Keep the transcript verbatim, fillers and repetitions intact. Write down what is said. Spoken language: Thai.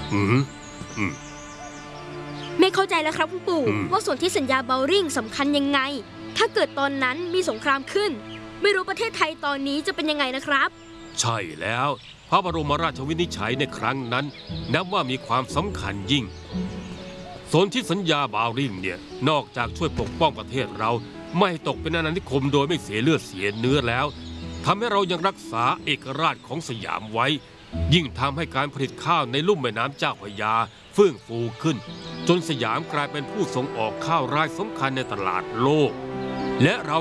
อืมอืมไม่เข้าใจแล้วครับคุณปู่อืมว่าส่วนที่สัญญาเบลริงสำคัญยังไง ถ้าเกิดตอนนั้นมีสงครามขึ้น ไม่รู้ประเทศไทยตอนนี้จะเป็นยังไงนะครับใช่แล้ว พระบรมราชวินิจฉัยในครั้งนั้นนับว่ามีความสำคัญยิ่งสนธิสัญญาบาวริงเนี่ยนอกจากช่วยปกป้องประเทศเราไม่ให้ตกเป็นอาณานิคมโดยไม่เสียเลือดเสียเนื้อแล้วทำให้เรายังรักษาเอกราชของสยามไว้ ยิ่งทำให้การผลิตข้าวในลุ่มแม่น้ำเจ้าพระยาเฟื่องฟูขึ้น จนสยามกลายเป็นผู้ส่งออกข้าวรายสำคัญในตลาดโลกและเรา